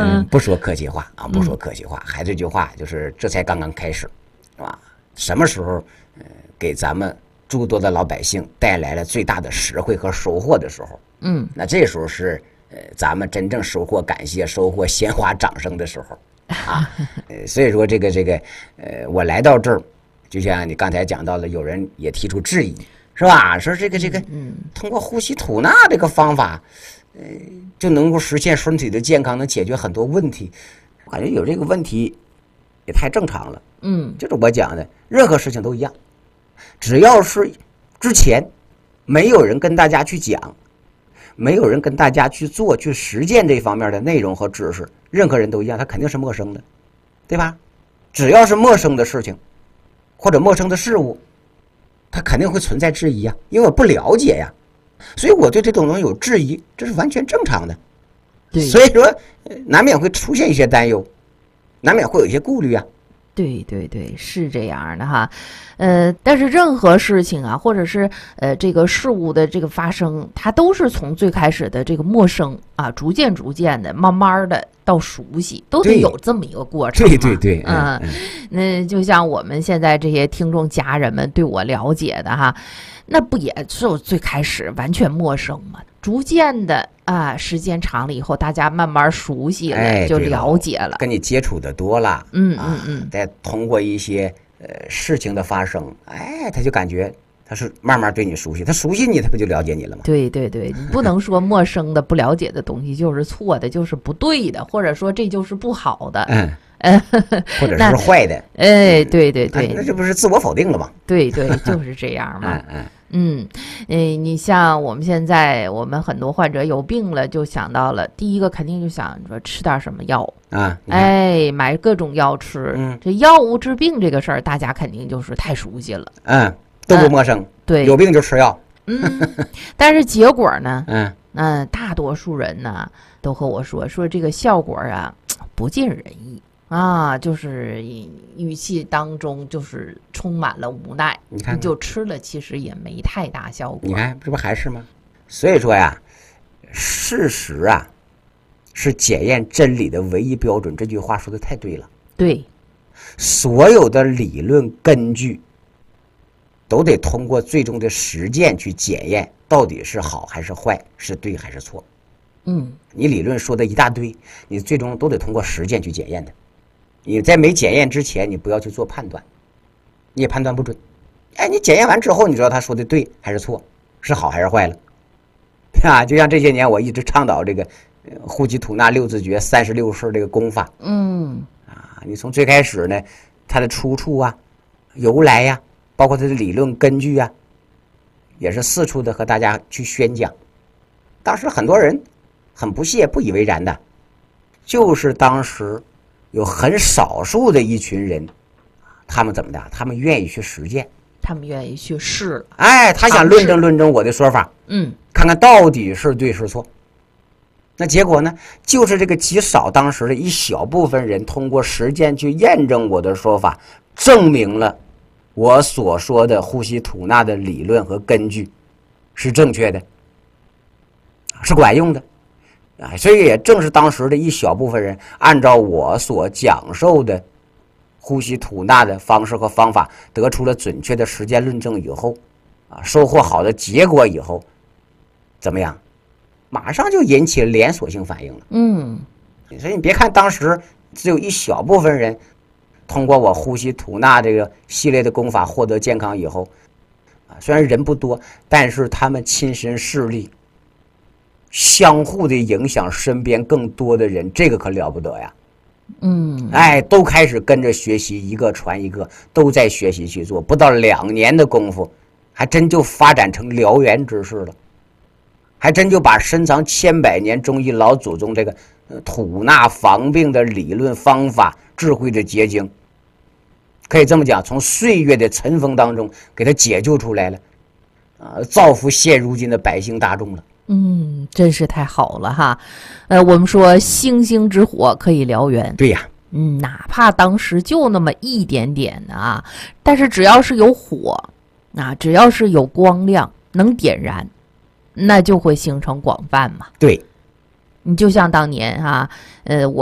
不说客气话啊，不说客气话，还这句话就是这才刚刚开始，是吧？什么时候给咱们诸多的老百姓带来了最大的实惠和收获的时候，那这时候是咱们真正收获感谢、收获鲜花掌声的时候啊。所以说这个我来到这儿，就像你刚才讲到的，有人也提出质疑，是吧？说这个通过呼吸吐纳这个方法，就能够实现身体的健康，能解决很多问题。我感觉有这个问题也太正常了。就是我讲的，任何事情都一样，只要是之前没有人跟大家去讲，没有人跟大家去做、去实践这方面的内容和知识，任何人都一样，他肯定是陌生的，对吧？只要是陌生的事情或者陌生的事物，他肯定会存在质疑呀，因为我不了解呀，所以我对这种东西有质疑，这是完全正常的。所以说难免会出现一些担忧，难免会有一些顾虑啊。 对对对，是这样的哈，但是任何事情啊，或者是这个事物的这个发生，它都是从最开始的这个陌生啊，逐渐的，慢慢的到熟悉，都得有这么一个过程。 对， 那就像我们现在这些听众家人们对我了解的哈，那不也是最开始完全陌生吗？逐渐的啊，时间长了以后，大家慢慢熟悉了，就了解了， 跟你接触的多了，再通过一些事情的发生，他就感觉他是慢慢对你熟悉，他熟悉你，他不就了解你了吗？对， 你不能说陌生的、不了解的东西就是错的，就是不对的，或者说这就是不好的， 或者是坏的， 对， 那这不是自我否定了吗？ 对，就是这样嘛。你像我们现在，我们很多患者有病了，就想到了第一个肯定就想说吃点什么药啊， 买各种药吃。这药物治病这个事儿，大家肯定就是太熟悉了， 都不陌生。 对， 有病就吃药。 但是结果呢？大多数人呢都和我说这个效果啊不尽人意。就是语气当中就是充满了无奈，你就吃了其实也没太大效果。 你看这不还是吗？所以说呀，事实啊是检验真理的唯一标准，这句话说的太对了。 对， 所有的理论根据都得通过最终的实践去检验，到底是好还是坏，是对还是错。你理论说的一大堆，你最终都得通过实践去检验的。你在没检验之前，你不要去做判断，你也判断不准。你检验完之后，你知道他说的对还是错，是好还是坏了，就像这些年我一直倡导这个呼吸吐纳六字诀36式这个功法。你从最开始呢，它的出处啊、由来呀，包括它的理论根据啊，也是四处的和大家去宣讲。当时很多人很不屑、不以为然的，就是当时有很少数的一群人，他们怎么的？他们愿意去实践， 他们愿意去试了。 他想论证我的说法，看看到底是对是错。那结果呢？就是这个极少当时的一小部分人，通过实践去验证我的说法，证明了我所说的呼吸吐纳的理论和根据是正确的，是管用的。所以也正是当时的一小部分人按照我所讲授的呼吸吐纳的方式和方法，得出了准确的实践论证以后，收获好的结果以后，怎么样？马上就引起了连锁性反应了。所以你别看当时只有一小部分人通过我呼吸吐纳这个系列的功法获得健康以后，虽然人不多，但是他们亲身示例，相互的影响身边更多的人，这个可了不得呀。都开始跟着学习，一个传一个，都在学习去做，不到2年的功夫，还真就发展成燎原之势了，还真就把深藏千百年中医老祖宗这个吐纳防病的理论方法、智慧的结晶，可以这么讲，从岁月的尘封当中给它解救出来了，造福现如今的百姓大众了。 真是太好了哈。我们说星星之火可以燎原， 对呀。 哪怕当时就那么一点点啊，但是只要是有火只要是有光亮能点燃，那就会形成广泛嘛。 对， 你就像当年我